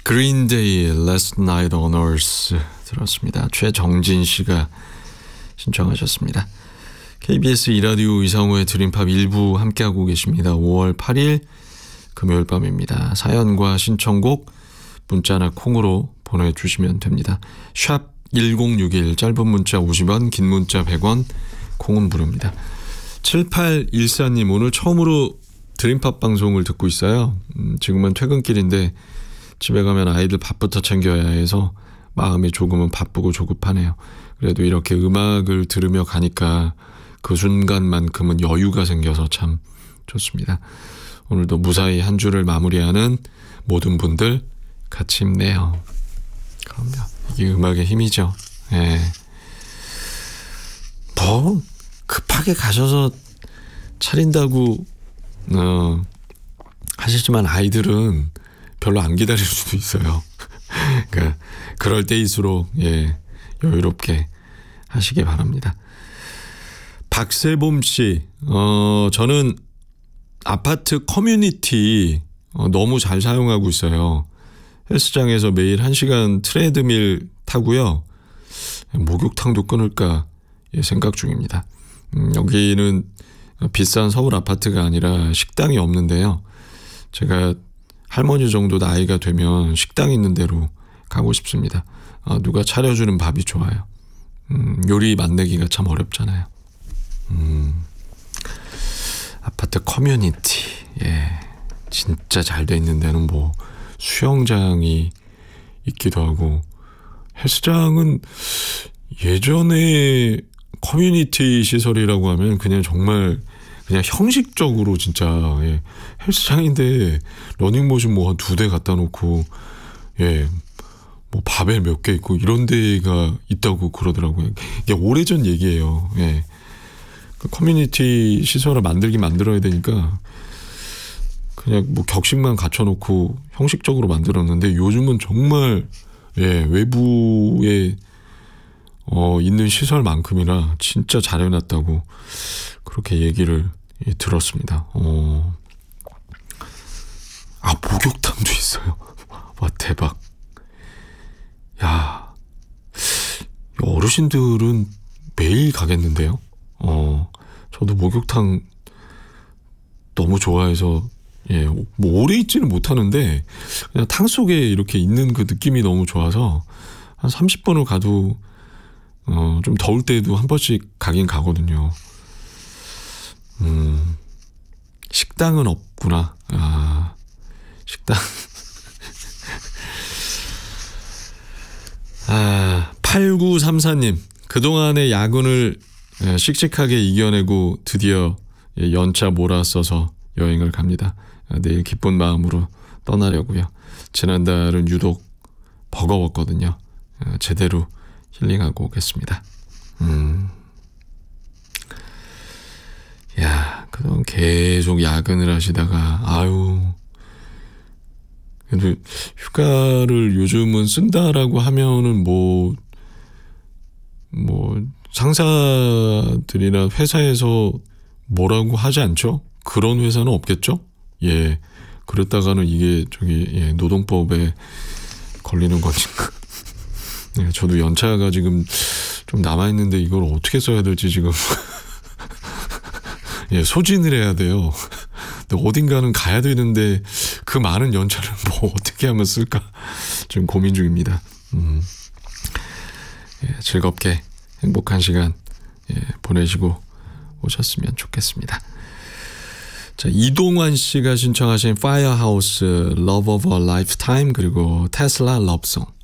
그린데이의 Last Night on Earth 들었습니다. 최정진 씨가 신청하셨습니다. KBS 이라디오 이상우의 드림팝 1부 함께하고 계십니다. 5월 8일 금요일 밤입니다. 사연과 신청곡 문자나 콩으로 보내주시면 됩니다. 샵 1061 짧은 문자 50원 긴 문자 100원 콩은 무료입니다. 7814님 오늘 처음으로 드림팝 방송을 듣고 있어요. 지금은 퇴근길인데 집에 가면 아이들 밥부터 챙겨야 해서 마음이 조금은 바쁘고 조급하네요. 그래도 이렇게 음악을 들으며 가니까 그 순간만큼은 여유가 생겨서 참 좋습니다. 오늘도 무사히 한 주를 마무리하는 모든 분들 같이 힘내요. 그럼요. 이게 음악의 힘이죠. 예. 더 급하게 가셔서 차린다고 하시지만 아이들은 별로 안 기다릴 수도 있어요. 그러니까 그럴 때일수록 여유롭게 하시기 바랍니다. 박세봄 씨, 저는 아파트 커뮤니티 너무 잘 사용하고 있어요. 헬스장에서 매일 1시간 트레드밀 타고요. 목욕탕도 끊을까 생각 중입니다. 여기는 비싼 서울 아파트가 아니라 식당이 없는데요. 제가 할머니 정도 나이가 되면 식당 있는 데로 가고 싶습니다. 누가 차려주는 밥이 좋아요. 요리 만들기가 참 어렵잖아요. 아파트 커뮤니티, 진짜 잘 돼 있는 데는 뭐 수영장이 있기도 하고, 헬스장은 예전에 커뮤니티 시설이라고 하면 그냥 정말 그냥 형식적으로 진짜 헬스장인데 러닝머신 뭐 한 2대 갖다 놓고 뭐 바벨 몇 개 있고 이런 데가 있다고 그러더라고요. 이게 오래전 얘기예요. 그 커뮤니티 시설을 만들어야 되니까 그냥 뭐 격식만 갖춰놓고 형식적으로 만들었는데 요즘은 정말 외부에 있는 시설만큼이나 진짜 잘 해놨다고 그렇게 얘기를 들었습니다. 목욕탕도 있어요. 와, 대박. 야, 어르신들은 매일 가겠는데요. 저도 목욕탕 너무 좋아해서 뭐 오래 있지는 못하는데 그냥 탕 속에 이렇게 있는 그 느낌이 너무 좋아서 한 30번을 가도 좀 더울 때도 한 번씩 가긴 가거든요. 식당은 없구나. 식당. 8934님, 그동안의 야근을 씩씩하게 이겨내고 드디어 연차 몰아써서 여행을 갑니다. 내일 기쁜 마음으로 떠나려고요. 지난달은 유독 버거웠거든요. 제대로 힐링하고 오겠습니다. 그동안 계속 야근을 하시다가 그래도 휴가를 요즘은 쓴다라고 하면은 뭐 상사들이나 회사에서 뭐라고 하지 않죠? 그런 회사는 없겠죠? 그랬다가는 이게 노동법에 걸리는 거니까. 저도 연차가 지금 좀 남아있는데 이걸 어떻게 써야 될지 지금 소진을 해야 돼요. 근데 어딘가는 가야 되는데 그 많은 연차를 뭐 어떻게 하면 쓸까 좀 고민 중입니다. 즐겁게 행복한 시간 보내시고 오셨으면 좋겠습니다. 자, 이동환 씨가 신청하신 Firehouse Love of a Lifetime 그리고 테슬라 러브송